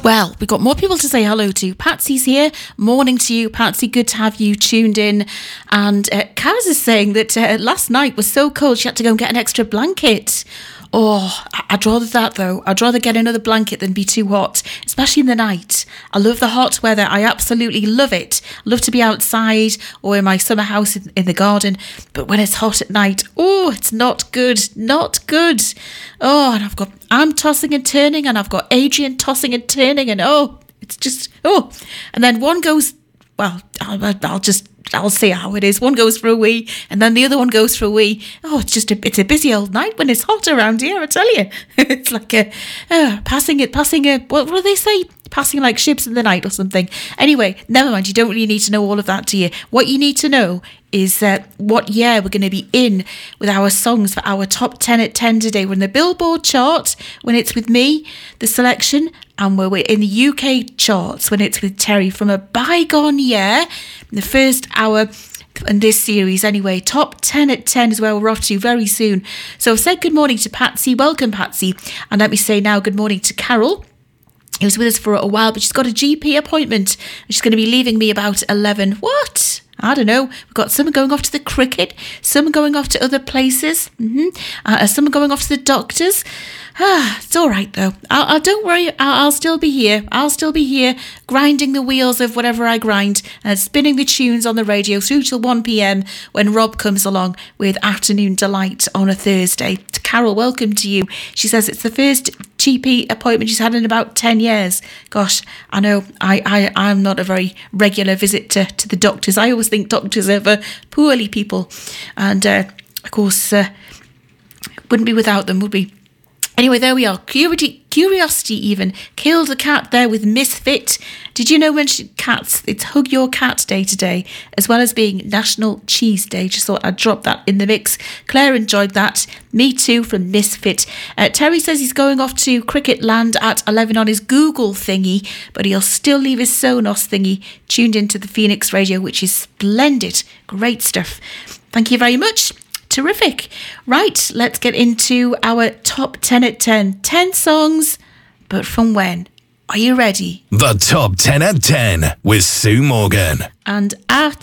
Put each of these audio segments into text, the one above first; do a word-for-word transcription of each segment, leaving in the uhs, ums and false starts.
Well, we've got more people to say hello to. Patsy's here. Morning to you, Patsy. Good to have you tuned in. And uh, Kaz is saying that uh, last night was so cold she had to go and get an extra blanket. Oh, I'd rather that though. I'd rather get another blanket than be too hot, especially in the night. I love the hot weather. I absolutely love it. I love to be outside or in my summer house in, in the garden. But when it's hot at night, oh, it's not good. Not good. Oh, and I've got, I'm tossing and turning and I've got Adrian tossing and turning and oh, it's just, oh. And then one goes, well, I'll, I'll just, I'll see how it is. One goes for a wee, and then the other one goes for a wee. Oh, it's just a, it's a busy old night when it's hot around here, I tell you. It's like a, uh, passing it, passing a, what, what do they say? Passing like ships in the night or something. Anyway, never mind. You don't really need to know all of that, do you? What you need to know is uh, what year we're going to be in with our songs for our top ten at ten today. We're in the Billboard chart when it's with me, the selection, and we're in the U K charts when it's with Terry from a bygone year. The first hour in this series anyway. Top ten at ten is where we're off to very soon. So I've said good morning to Patsy. Welcome, Patsy. And let me say now good morning to Carol. He was with us for a while, but she's got a G P appointment. She's going to be leaving me about eleven. What? I don't know. We've got some going off to the cricket, some going off to other places, mm-hmm. uh, some going off to the doctors. Ah, it's all right, though. I'll, I'll, don't worry. I'll, I'll still be here. I'll still be here grinding the wheels of whatever I grind and spinning the tunes on the radio through till one p.m. when Rob comes along with Afternoon Delight on a Thursday. Carol, welcome to you. She says it's the first G P appointment she's had in about ten years. Gosh, I know I, I, I'm not a very regular visit to, to the doctors. I always think doctors are for poorly people. And, uh, of course, uh, wouldn't be without them, would we? Anyway, there we are. Curiosity, curiosity even killed a cat there with Misfit. Did you know when she, cats, it's Hug Your Cat Day today, as well as being National Cheese Day. Just thought I'd drop that in the mix. Claire enjoyed that. Me too, from Misfit. Uh, Terry says he's going off to Cricket Land at eleven on his Google thingy, but he'll still leave his Sonos thingy tuned into the Phoenix radio, which is splendid. Great stuff. Thank you very much. Terrific. Right, let's get into our top ten at ten. ten songs, but from when? Are you ready? The top ten at ten with Sue Morgan. And at...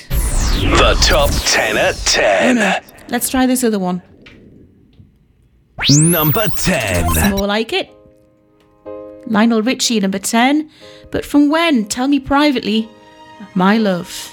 The top ten at ten. Oh no. Let's try this other one. Number ten. More like it. Lionel Richie, number ten. But from when? Tell me privately. My love.